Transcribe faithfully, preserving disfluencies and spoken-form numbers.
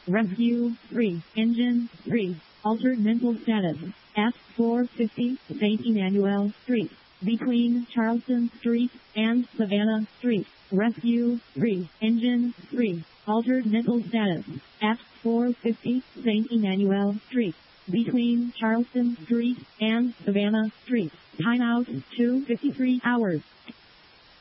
Rescue three. Engine three. Altered mental status. At four fifty Saint Emmanuel Street. Between Charleston Street and Savannah Street. Rescue three. Engine three. Altered mental status. At four fifty Saint Emmanuel Street. Between Charleston Street and Savannah Street. Timeout two fifty-three hours.